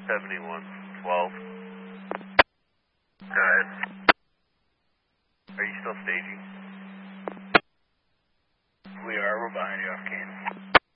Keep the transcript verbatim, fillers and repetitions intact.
seventy-one twelve. Go ahead. Are you still staging?